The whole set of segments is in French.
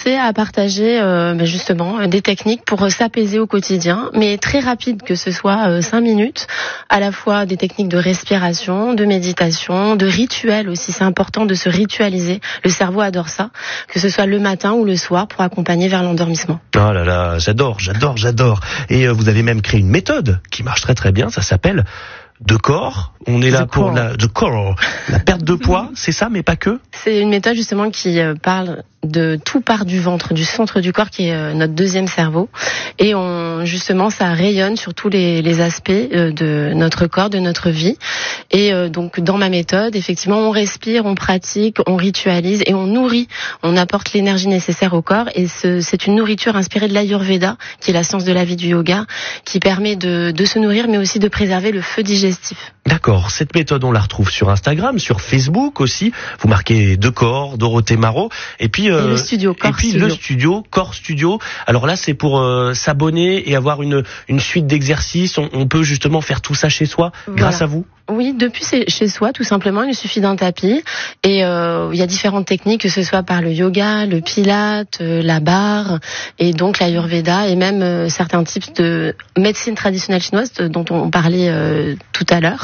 commencer à partager justement des techniques pour s'apaiser au quotidien, mais très rapide, que ce soit 5 minutes, à la fois des techniques de respiration, de méditation, de rituels aussi. C'est important de se ritualiser. Le cerveau adore ça, que ce soit le matin ou le soir pour accompagner vers l'endormissement. Oh là là, j'adore. Et vous avez même créé une méthode qui marche très très bien, ça s'appelle de corps. On est là pour la perte de poids, c'est ça, mais pas que. C'est une méthode justement qui parle de tout part du ventre, du centre du corps qui est notre deuxième cerveau. Et justement, ça rayonne sur tous les aspects de notre corps, de notre vie. Et donc, dans ma méthode, effectivement, on respire, on pratique, on ritualise et on nourrit. On apporte l'énergie nécessaire au corps. Et c'est une nourriture inspirée de l'Ayurveda, qui est la science de la vie du yoga, qui permet de se nourrir, mais aussi de préserver le feu digestif. D'accord. Cette méthode, on la retrouve sur Instagram, sur Facebook aussi. Vous marquez de corps, Dorothée Marot. Et puis le studio Corps Studio. Alors là, c'est pour s'abonner et avoir une suite d'exercices. On peut justement faire tout ça chez soi, grâce à vous. Oui, depuis chez soi, tout simplement. Il suffit d'un tapis. Et il y a différentes techniques, que ce soit par le yoga, le pilate, la barre, et donc l'Ayurveda, et même certains types de médecine traditionnelle chinoise dont on parlait tout à l'heure.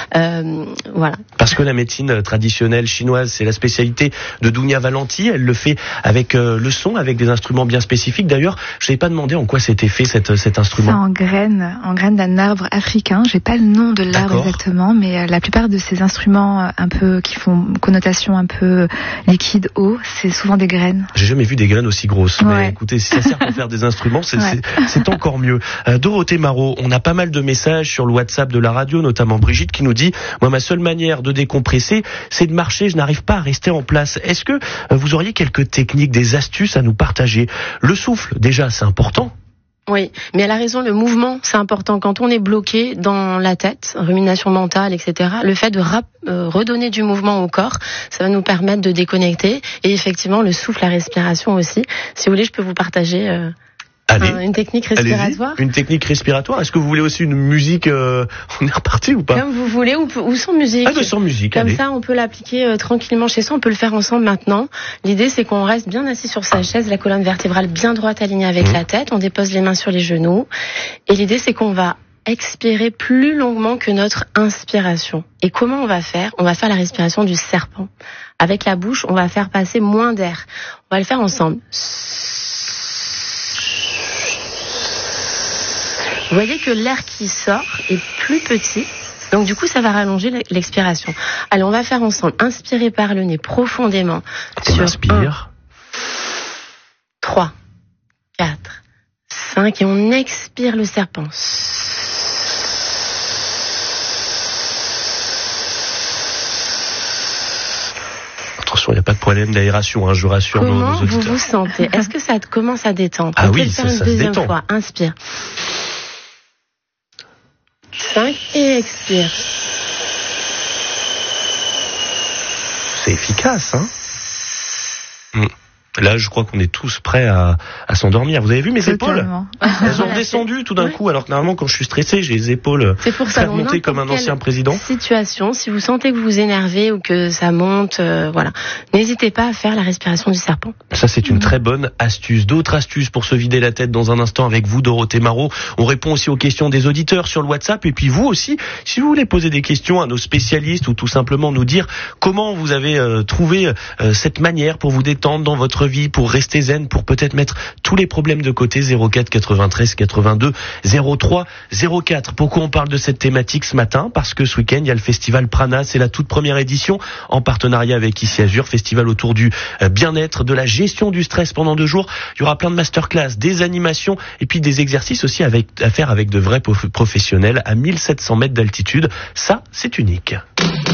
Voilà. Parce que la médecine traditionnelle chinoise, c'est la spécialité de Dounia Valenti. Elle le fait avec le son, avec des instruments bien spécifiques. D'ailleurs, je n'avais pas demandé en quoi c'était fait cet instrument. C'est en graines d'un arbre africain. J'ai pas le nom de l'arbre exactement, mais la plupart de ces instruments un peu qui font connotation un peu liquide eau, c'est souvent des graines. J'ai jamais vu des graines aussi grosses. Ouais. Mais écoutez, si ça sert pour faire des instruments, c'est encore mieux. Dorothée Marot, on a pas mal de messages sur le WhatsApp de la radio, notamment Brigitte qui nous dit: moi, ma seule manière de décompresser, c'est de marcher. Je n'arrive pas à rester en place. Est-ce que vous auriez quelques techniques, des astuces à nous partager? Le souffle, déjà, c'est important. Oui, mais elle a raison, le mouvement, c'est important. Quand on est bloqué dans la tête, rumination mentale, etc., le fait de redonner du mouvement au corps, ça va nous permettre de déconnecter. Et effectivement, le souffle, la respiration aussi. Si vous voulez, je peux vous partager une technique respiratoire. Allez-y. Une technique respiratoire. Est-ce que vous voulez aussi une musique on est reparti ou pas? Comme vous voulez, ou sans musique. Sans musique. Comme ça, on peut l'appliquer tranquillement chez soi. On peut le faire ensemble maintenant. L'idée, c'est qu'on reste bien assis sur sa chaise, la colonne vertébrale bien droite, alignée avec la tête. On dépose les mains sur les genoux. Et l'idée, c'est qu'on va expirer plus longuement que notre inspiration. Et comment on va faire? On va faire la respiration du serpent. Avec la bouche, on va faire passer moins d'air. On va le faire ensemble. Vous voyez que l'air qui sort est plus petit, donc du coup ça va rallonger l'expiration. Allez, on va faire ensemble. Inspirez par le nez profondément. On inspire. 3, 4, 5 et on expire le serpent. Attention, il n'y a pas de problème d'aération, je rassure nos auditeurs. Comment vous vous sentez? Est-ce que ça commence à détendre? Ah oui, ça se détend. Fois. Inspire. 5 et expire. C'est efficace, hein? Là, je crois qu'on est tous prêts à s'endormir. Vous avez vu mes épaules? Elles ont descendu tout d'un coup, alors que normalement, quand je suis stressé, j'ai les épaules montées comme un ancien président. Situation, si vous sentez que vous vous énervez ou que ça monte, voilà, n'hésitez pas à faire la respiration du serpent. Ça, c'est une très bonne astuce. D'autres astuces pour se vider la tête dans un instant avec vous, Dorothée Marot. On répond aussi aux questions des auditeurs sur le WhatsApp. Et puis vous aussi, si vous voulez poser des questions à nos spécialistes ou tout simplement nous dire comment vous avez trouvé cette manière pour vous détendre dans votre vie, pour rester zen, pour peut-être mettre tous les problèmes de côté. 04 93 82 03 04. Pourquoi on parle de cette thématique ce matin? Parce que ce week-end, il y a le festival Prana. C'est la toute première édition en partenariat avec Ici Azur. Festival autour du bien-être, de la gestion du stress pendant 2 jours. Il y aura plein de masterclass, des animations et puis des exercices aussi à faire avec de vrais professionnels à 1700 mètres d'altitude. Ça, c'est unique.